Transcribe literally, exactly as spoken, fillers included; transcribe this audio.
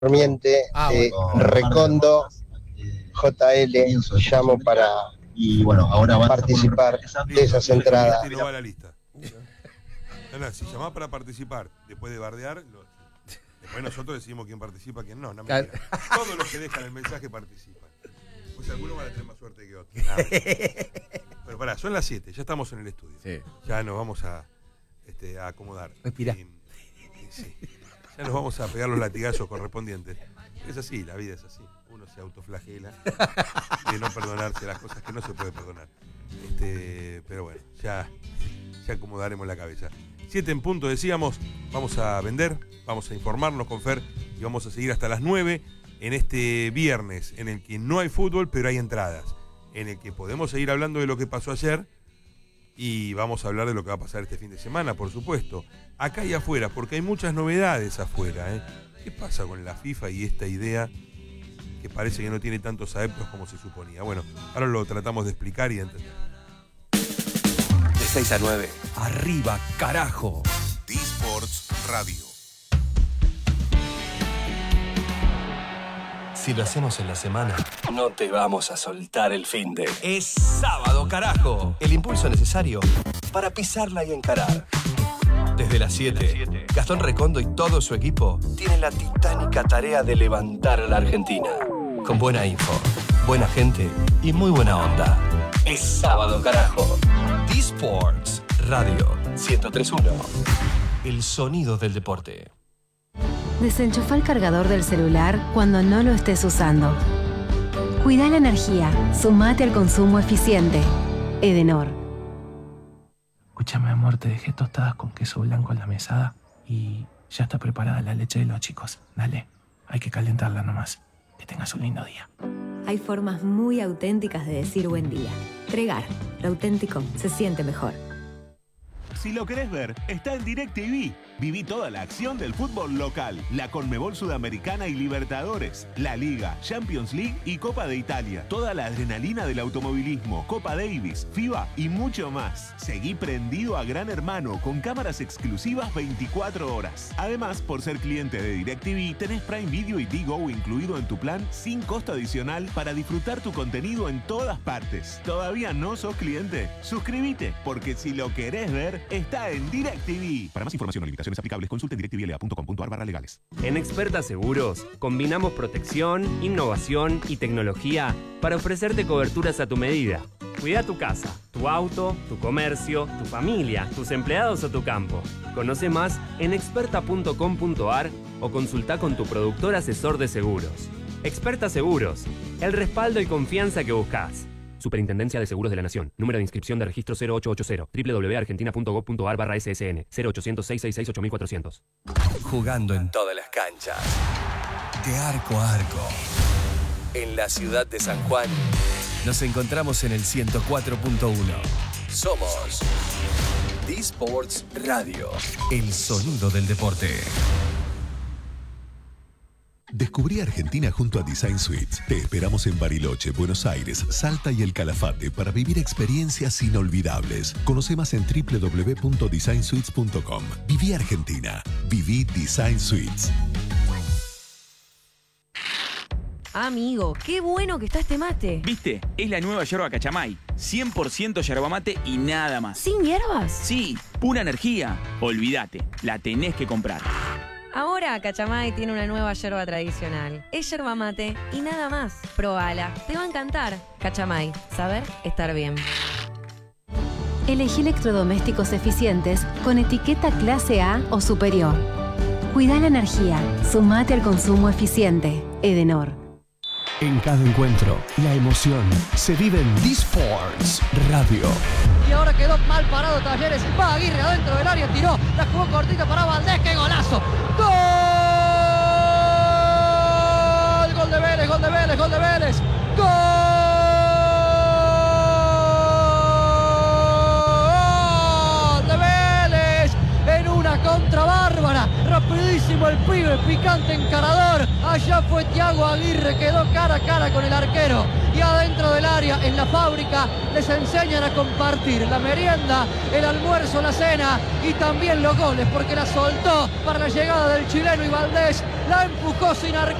Corriente Ah, de bueno. Recondo, J L, llamo para Y bueno, ahora vas a participar poner- de esas entradas. Este no va a la lista. No, no, si llamás para participar, después de bardear, lo- después nosotros decidimos quién participa, quién no. No mentira. Todos los que dejan el mensaje participan. Pues algunos van a tener más suerte que otros. Nada. Pero pará, son las siete, ya estamos en el estudio. Sí. Ya nos vamos a, este, a acomodar. Respirá. Y- y sí. Ya nos vamos a pegar los latigazos correspondientes. Es así, la vida es así. Uno se autoflagela de no perdonarse las cosas que no se puede perdonar. Este, pero bueno, ya, ya acomodaremos la cabeza. Siete en punto, decíamos, vamos a vender, vamos a informarnos con Fer y vamos a seguir hasta las nueve en este viernes en el que no hay fútbol, pero hay entradas. En el que podemos seguir hablando de lo que pasó ayer y vamos a hablar de lo que va a pasar este fin de semana, por supuesto. Acá y afuera, porque hay muchas novedades afuera, ¿eh? ¿Qué pasa con la FIFA y esta idea que parece que no tiene tantos adeptos como se suponía? Bueno, ahora lo tratamos de explicar y de entender. De seis a nueve. Arriba, carajo. D-Sports Radio. Si lo hacemos en la semana, No te vamos a soltar el finde. es sábado, carajo. El impulso necesario para pisarla y encarar. Desde las siete, Gastón Recondo y todo su equipo tienen la titánica tarea de levantar a la Argentina. con buena info, buena gente y muy buena onda. Es sábado, carajo. D-Sports Radio. ciento tres punto uno. El sonido del deporte. Desenchufa el cargador del celular cuando no lo estés usando. Cuida la energía. Sumate al consumo eficiente. Edenor. Escúchame, amor, te dejé tostadas con queso blanco en la mesada y ya está preparada la leche de los chicos. Dale, hay que calentarla nomás. Que tengas un lindo día. Hay formas muy auténticas de decir buen día. Tregar. Lo auténtico se siente mejor. Si lo querés ver, está en DirecTV. Viví toda la acción del fútbol local, la Conmebol Sudamericana y Libertadores, la Liga, Champions League y Copa de Italia. Toda la adrenalina del automovilismo, Copa Davis, FIBA y mucho más. Seguí prendido a Gran Hermano con cámaras exclusivas veinticuatro horas. Además, por ser cliente de DirecTV, tenés Prime Video y Digo incluido en tu plan sin costo adicional para disfrutar tu contenido en todas partes. ¿Todavía no sos cliente? Suscríbete, porque si lo querés ver, está en DirecTV. Para más información o limitaciones aplicables, consulte directvla punto com punto ar barra legales. En Experta Seguros, combinamos protección, innovación y tecnología para ofrecerte coberturas a tu medida. Cuida tu casa, tu auto, tu comercio, tu familia, tus empleados o tu campo. Conoce más en experta punto com punto ar o consulta con tu productor asesor de seguros. Experta Seguros, el respaldo y confianza que buscas. Superintendencia de Seguros de la Nación. Número de inscripción de registro cero ocho ocho cero. doble u doble u doble u punto argentina punto gov punto ar barra S S N. cero ochocientos, seiscientos sesenta y seis, ocho mil cuatrocientos. Jugando en todas las canchas. De arco a arco. En la ciudad de San Juan, Nos encontramos en el ciento cuatro punto uno. somos D-Sports Radio. El sonido del deporte. Descubrí Argentina junto a Design Suites. Te esperamos en Bariloche, Buenos Aires, Salta y El Calafate para vivir experiencias inolvidables. Conoce más en doble u doble u doble u punto design suites punto com. Viví Argentina. Viví Design Suites. Amigo, qué bueno que está este mate. ¿Viste? Es la nueva yerba Cachamay. cien por ciento yerba mate y nada más. ¿Sin hierbas? Sí, pura energía. Olvídate, la tenés que comprar. Ahora Cachamay tiene una nueva yerba tradicional. Es yerba mate y nada más. Probala, te va a encantar. Cachamay, saber estar bien. Elegí electrodomésticos eficientes con etiqueta clase A o superior. Cuida la energía. Sumate al consumo eficiente. Edenor. En cada encuentro, la emoción se vive en D-Sports Radio. Y ahora quedó mal parado Talleres. Va Aguirre adentro del área, tiró. La jugó cortita para Valdés. ¡Qué golazo! ¡Gol! Gol de Vélez, gol de Vélez, gol de Vélez. ¡Gol de Vélez! En una contra bárbara. Rapidísimo el pibe, picante encarador. Allá fue Thiago Aguirre, quedó cara a cara con el arquero. Y adentro del área, en la fábrica, les enseñan a compartir la merienda, el almuerzo, la cena y también los goles, porque la soltó para la llegada del chileno y Valdés la empujó sin arquero.